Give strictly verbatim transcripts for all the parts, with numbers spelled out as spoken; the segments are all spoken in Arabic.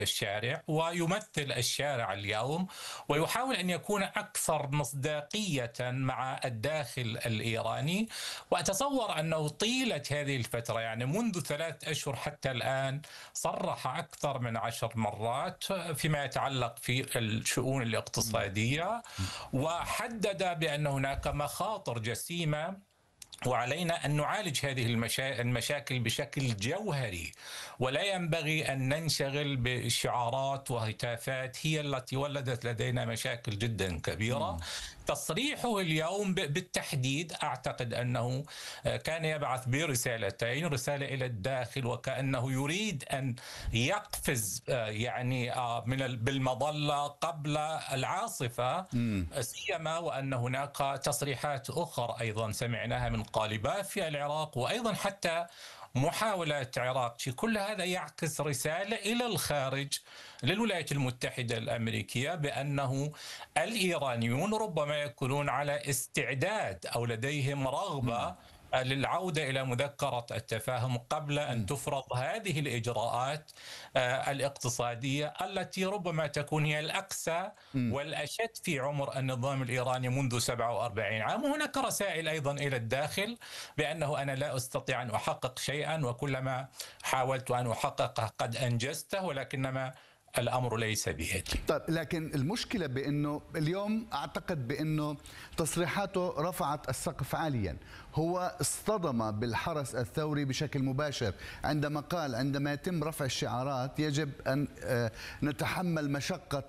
الشارع ويمثل الشارع اليوم، ويحاول أن يكون أكثر مصداقية مع الداخل الإيراني. وأتصور أنه طيلة هذه الفترة، يعني منذ ثلاث أشهر حتى الآن، صرح أكثر من عشر مرات فيما يتعلق في الشؤون الاقتصادية، وحدد بأن هناك مخاطر جسيمة وعلينا أن نعالج هذه المشا... المشاكل بشكل جوهري، ولا ينبغي أن ننشغل بشعارات وهتافات هي التي ولدت لدينا مشاكل جدا كبيرة. تصريحه اليوم بالتحديد أعتقد أنه كان يبعث برسالتين: رسالة إلى الداخل وكأنه يريد أن يقفز يعني من بالمظلة قبل العاصفة، سيما وأن هناك تصريحات أخرى أيضا سمعناها من قالباف في العراق، وأيضا حتى محاولة عراقشي. كل هذا يعكس رسالة إلى الخارج للولايات المتحدة الأمريكية بأنه الإيرانيون ربما يكونون على استعداد أو لديهم رغبة للعودة إلى مذكرة التفاهم قبل أن تفرض هذه الإجراءات الاقتصادية التي ربما تكون هي الأقسى والأشد في عمر النظام الإيراني منذ سبعة وأربعين عام. وهناك رسائل أيضا إلى الداخل بأنه أنا لا أستطيع أن أحقق شيئا، وكلما حاولت أن أحققه قد أنجزته، ولكنما الأمر ليس بيدي. طيب، لكن المشكلة بأنه اليوم أعتقد بأنه تصريحاته رفعت السقف عاليا. هو اصطدم بالحرس الثوري بشكل مباشر عندما قال عندما يتم رفع الشعارات يجب أن نتحمل مشقة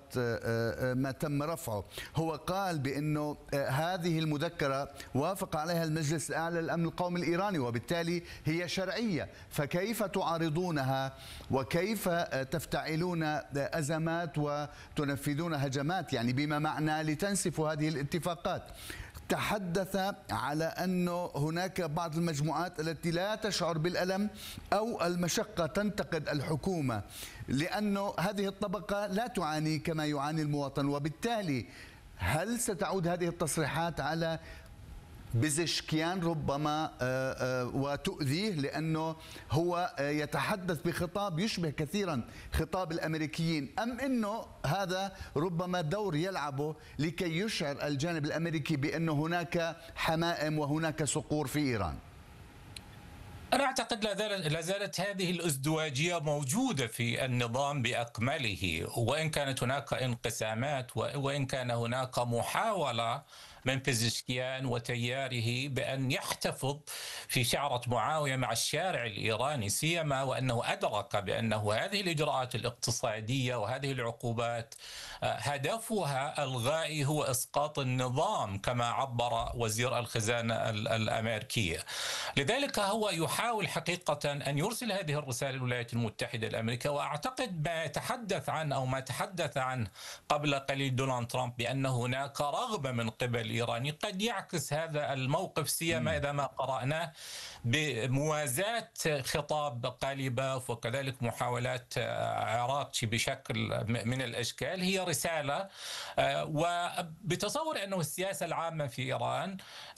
ما تم رفعه. هو قال بأنه هذه المذكرة وافق عليها المجلس الأعلى للأمن القومي الإيراني، وبالتالي هي شرعية، فكيف تعارضونها وكيف تفتعلون أزمات وتنفذون هجمات، يعني بما معنى لتنسفوا هذه الاتفاقات. تحدث على أنه هناك بعض المجموعات التي لا تشعر بالألم أو المشقة تنتقد الحكومة لأنه هذه الطبقة لا تعاني كما يعاني المواطن. وبالتالي هل ستعود هذه التصريحات على بزشكيان ربما وتؤذيه، لأنه هو يتحدث بخطاب يشبه كثيرا خطاب الأمريكيين، أم أنه هذا ربما دور يلعبه لكي يشعر الجانب الأمريكي بأنه هناك حمائم وهناك صقور في إيران؟ أنا أعتقد لا زالت هذه الازدواجية موجودة في النظام بأكمله، وإن كانت هناك انقسامات وإن كان هناك محاولة من بزشكيان وتياره بأن يحتفظ في شعرة معاوية مع الشارع الإيراني، سيما وأنه أدرك بأنه هذه الإجراءات الاقتصادية وهذه العقوبات هدفها الغائي هو إسقاط النظام كما عبر وزير الخزانة الأمريكية. لذلك هو يحاول حقيقة أن يرسل هذه الرسالة للولايات المتحدة الأمريكية. وأعتقد ما يتحدث عنه أو ما تحدث عنه قبل قليل دونالد ترامب بأن هناك رغبة من قبل إيراني قد يعكس هذا الموقف، سيما إذا ما قرأناه بموازاة خطاب قالباف وكذلك محاولات عراقشي بشكل من الأشكال. هي رسالة، وبتصور أنه السياسة العامة في إيران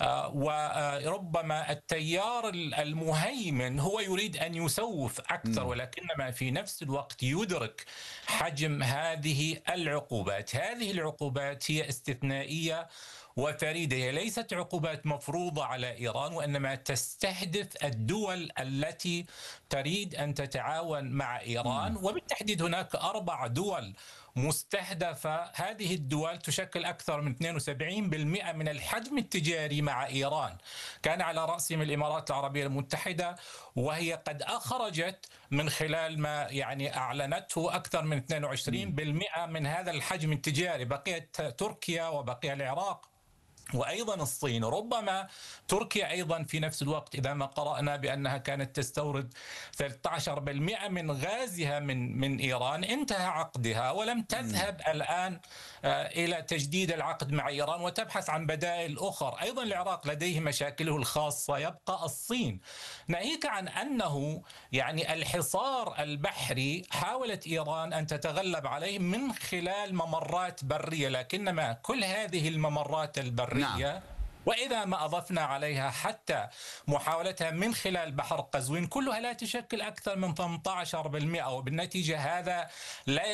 وربما التيار المهيمن هو يريد أن يسوف أكثر، ولكنما في نفس الوقت يدرك حجم هذه العقوبات. هذه العقوبات هي استثنائية وفريدة، هي ليست عقوبات مفروضة على إيران، وإنما تستهدف الدول التي تريد أن تتعاون مع إيران، وبالتحديد هناك أربع دول مستهدفة. هذه الدول تشكل أكثر من اثنين وسبعين بالمئة من الحجم التجاري مع إيران، كان على رأسهم الإمارات العربية المتحدة، وهي قد أخرجت من خلال ما يعني أعلنته أكثر من اثنين وعشرين بالمئة من هذا الحجم التجاري. بقيت تركيا وبقي العراق وأيضا الصين. ربما تركيا أيضا في نفس الوقت إذا ما قرأنا بأنها كانت تستورد ثلاثة عشر بالمئة من غازها من من إيران، انتهى عقدها ولم تذهب الآن إلى تجديد العقد مع إيران وتبحث عن بدائل أخرى. أيضا العراق لديه مشاكله الخاصة، يبقى الصين. ناهيك عن أنه يعني الحصار البحري حاولت إيران أن تتغلب عليه من خلال ممرات برية، لكنما كل هذه الممرات البرية نعم. وإذا ما أضفنا عليها حتى محاولتها من خلال بحر قزوين، كلها لا تشكل أكثر من ثمانية عشر بالمئة، وبالنتيجة هذا لا